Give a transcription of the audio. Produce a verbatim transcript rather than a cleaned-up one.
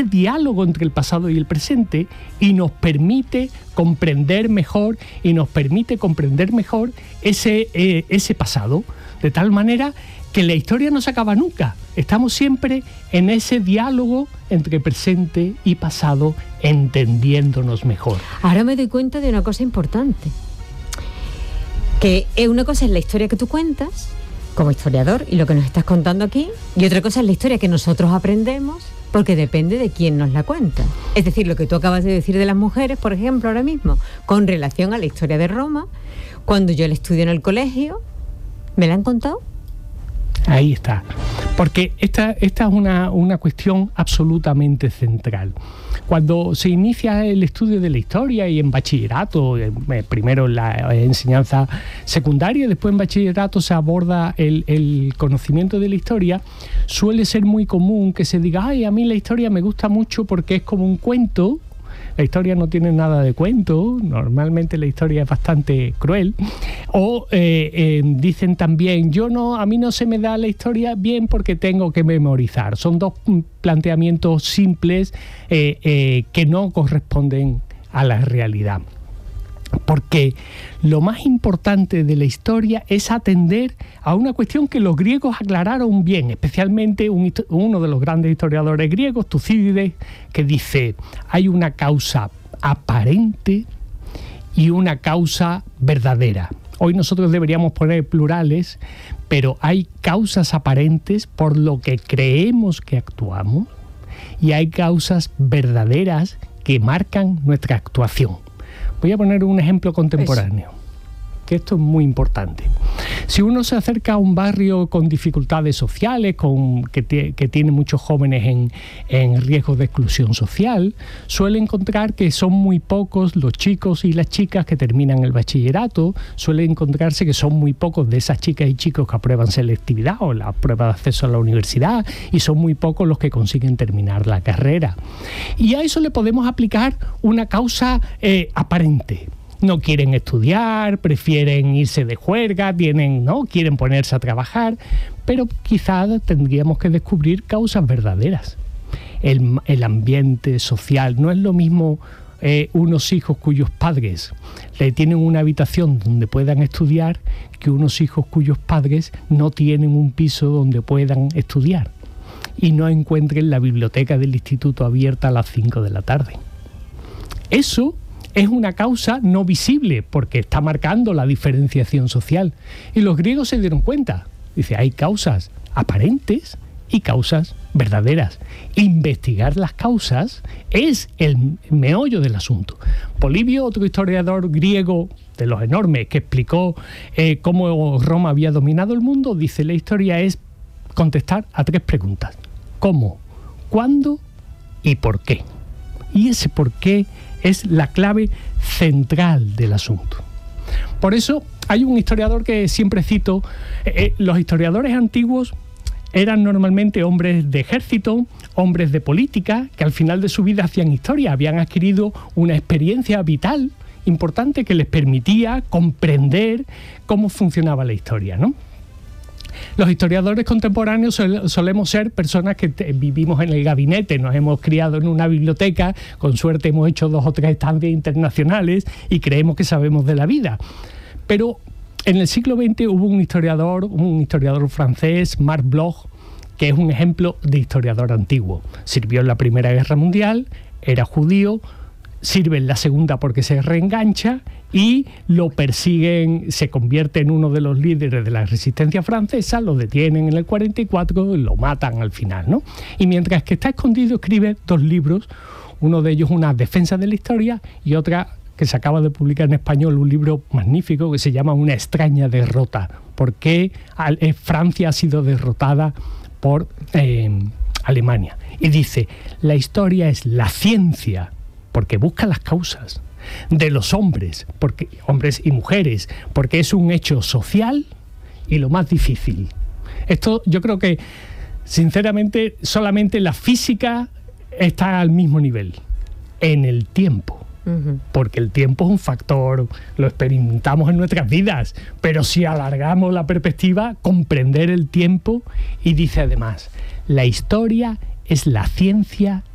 ese diálogo entre el pasado y el presente y nos permite comprender mejor y nos permite comprender mejor ese, eh, ese pasado, de tal manera que la historia no se acaba nunca. Estamos siempre en ese diálogo entre presente y pasado, entendiéndonos mejor. Ahora me doy cuenta de una cosa importante, que una cosa es la historia que tú cuentas como historiador y lo que nos estás contando aquí, y otra cosa es la historia que nosotros aprendemos, porque depende de quién nos la cuenta. Es decir, lo que tú acabas de decir de las mujeres, por ejemplo, ahora mismo, con relación a la historia de Roma, cuando yo la estudio en el colegio, ¿me la han contado? Ahí está. Porque esta, esta es una, una cuestión absolutamente central. Cuando se inicia el estudio de la historia y en bachillerato, eh, primero en la enseñanza secundaria, después en bachillerato se aborda el, el conocimiento de la historia, suele ser muy común que se diga, ay, a mí la historia me gusta mucho porque es como un cuento. La historia no tiene nada de cuento, normalmente la historia es bastante cruel. O eh, eh, dicen también, yo no, a mí no se me da la historia bien porque tengo que memorizar. Son dos planteamientos simples eh, eh, que no corresponden a la realidad. Porque lo más importante de la historia es atender a una cuestión que los griegos aclararon bien, especialmente un, uno de los grandes historiadores griegos, Tucídides, que dice, hay una causa aparente y una causa verdadera. Hoy nosotros deberíamos poner plurales, pero hay causas aparentes por lo que creemos que actuamos y hay causas verdaderas que marcan nuestra actuación. Voy a poner un ejemplo contemporáneo, que esto es muy importante. Si uno se acerca a un barrio con dificultades sociales, con, que, te, que tiene muchos jóvenes en, en riesgo de exclusión social, suele encontrar que son muy pocos los chicos y las chicas que terminan el bachillerato, suele encontrarse que son muy pocos de esas chicas y chicos que aprueban selectividad o la prueba de acceso a la universidad, y son muy pocos los que consiguen terminar la carrera. Y a eso le podemos aplicar una causa eh, aparente. No quieren estudiar, prefieren irse de juerga, tienen, ¿no? quieren ponerse a trabajar, pero quizás tendríamos que descubrir causas verdaderas. El, el ambiente social, no es lo mismo eh, unos hijos cuyos padres le tienen una habitación donde puedan estudiar que unos hijos cuyos padres no tienen un piso donde puedan estudiar y no encuentren la biblioteca del instituto abierta a las cinco de la tarde. Eso es una causa no visible porque está marcando la diferenciación social. Y los griegos se dieron cuenta. Dice, hay causas aparentes y causas verdaderas. Investigar las causas es el meollo del asunto. Polibio, otro historiador griego de los enormes, que explicó eh, cómo Roma había dominado el mundo, dice, la historia es contestar a tres preguntas. ¿Cómo? ¿Cuándo? ¿Y por qué? Y ese por qué es la clave central del asunto. Por eso hay un historiador que siempre cito, eh, los historiadores antiguos eran normalmente hombres de ejército, hombres de política, que al final de su vida hacían historia, habían adquirido una experiencia vital importante que les permitía comprender cómo funcionaba la historia, ¿no? Los historiadores contemporáneos sol, solemos ser personas que te, vivimos en el gabinete, nos hemos criado en una biblioteca, con suerte hemos hecho dos o tres estancias internacionales y creemos que sabemos de la vida. Pero en el siglo veinte hubo un historiador, un historiador francés, Marc Bloch, que es un ejemplo de historiador antiguo. Sirvió en la Primera Guerra Mundial, era judío, sirve en la Segunda porque se reengancha y lo persiguen, se convierte en uno de los líderes de la resistencia francesa, lo detienen en el cuarenta y cuatro y lo matan al final, ¿no? Y mientras que está escondido escribe dos libros, uno de ellos una defensa de la historia y otra que se acaba de publicar en español, un libro magnífico que se llama Una extraña derrota, por qué Francia ha sido derrotada por eh, Alemania. Y dice, la historia es la ciencia, porque busca las causas de los hombres, porque, hombres y mujeres, porque es un hecho social y lo más difícil. Esto yo creo que, sinceramente, solamente la física está al mismo nivel, en el tiempo. Uh-huh. Porque el tiempo es un factor, lo experimentamos en nuestras vidas, pero si alargamos la perspectiva, comprender el tiempo, y dice además, la historia es la ciencia